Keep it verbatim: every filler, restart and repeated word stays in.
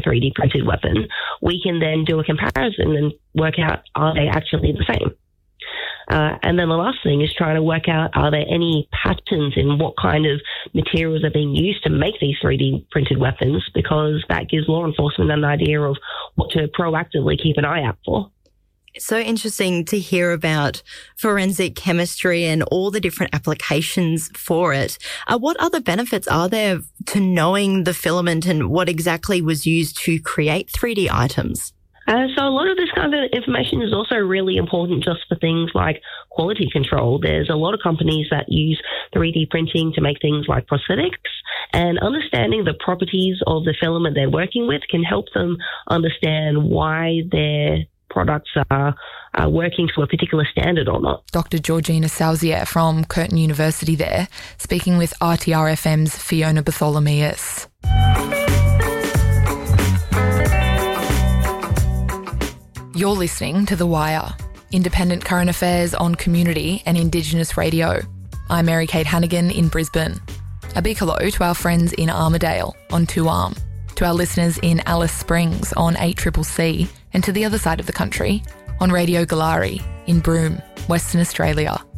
three D printed weapon, we can then do a comparison and work out, are they actually the same? Uh, and then the last thing is trying to work out, are there any patterns in what kind of materials are being used to make these three D printed weapons, because that gives law enforcement an idea of what to proactively keep an eye out for. It's so interesting to hear about forensic chemistry and all the different applications for it. Uh, what other benefits are there to knowing the filament and what exactly was used to create three D items? Uh, so a lot of this kind of information is also really important just for things like quality control. There's a lot of companies that use three D printing to make things like prosthetics, and understanding the properties of the filament they're working with can help them understand why their products are, are working to a particular standard or not. Doctor Georgina Salzier from Curtin University there, speaking with R T R F M's Fiona Bartholomeus. You're listening to The Wire, independent current affairs on community and Indigenous radio. I'm Mary-Kate Hannigan in Brisbane. A big hello to our friends in Armidale on two arm, to our listeners in Alice Springs on eight C C C, and to the other side of the country on Radio Galari in Broome, Western Australia.